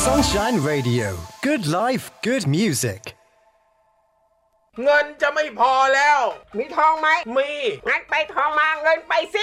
Sunshine Radio Good life good music เงินจะไม่พอแล้วมีทองไหมมีงั้นไปทองมาเงินไปสิ